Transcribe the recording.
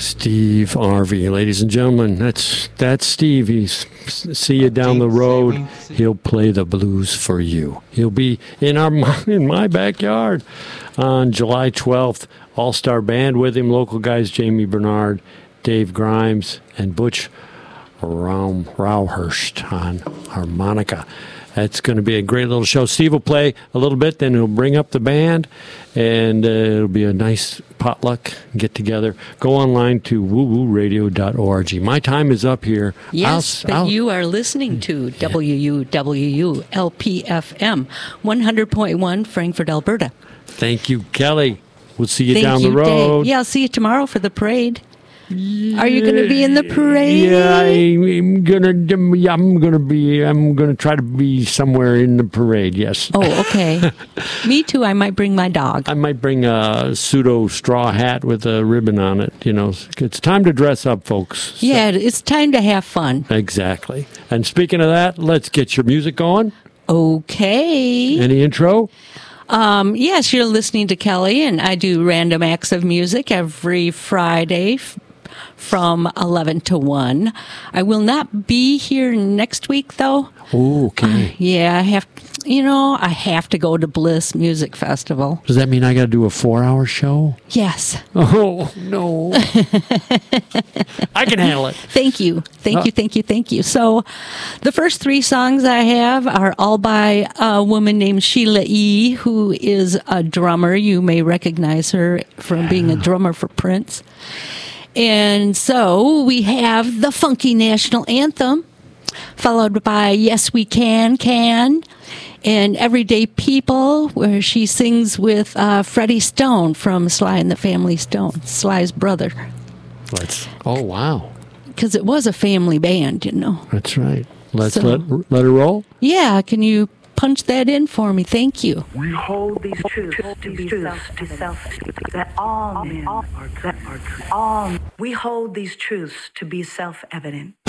Steve Harvey, ladies and gentlemen, that's Steve. See you down the road. He'll play the blues for you. He'll be in my backyard on July 12th. All-star band with him, local guys Jamie Bernard, Dave Grimes, and Butch Rauhurst on harmonica. That's going to be a great little show. Steve will play a little bit, then he'll bring up the band, and it'll be a nice potluck get-together. Go online to woowooradio.org. My time is up here. Yes, you are listening to WUWU LPFM 100.1 Frankfurt, Alberta. Thank you, Kelly. We'll see you down the road. Dave. Yeah, I'll see you tomorrow for the parade. Are you going to be in the parade? Yeah, I'm gonna try to be somewhere in the parade. Yes. Oh, okay. Me too. I might bring my dog. I might bring a pseudo straw hat with a ribbon on it. You know, it's time to dress up, folks. So. Yeah, it's time to have fun. Exactly. And speaking of that, let's get your music going. Okay. Any intro? Yes, you're listening to Kelly, and I do random acts of music every Friday from 11 to 1. I will not be here next week, though. Oh, okay. Yeah, I have to go to Bliss Music Festival. Does that mean I got to do a 4-hour show? Yes. Oh, no. I can handle it. Thank you. So the first 3 songs I have are all by a woman named Sheila E., who is a drummer. You may recognize her from being a drummer for Prince. And so we have the funky national anthem, followed by Yes We Can, and Everyday People, where she sings with Freddie Stone from Sly and the Family Stone, Sly's brother. Oh, wow. Because it was a family band, you know. That's right. Let her roll? Yeah, can you punch that in for me? Thank you. We hold these truths to be self-evident, that all men are good. We hold these truths to be self-evident,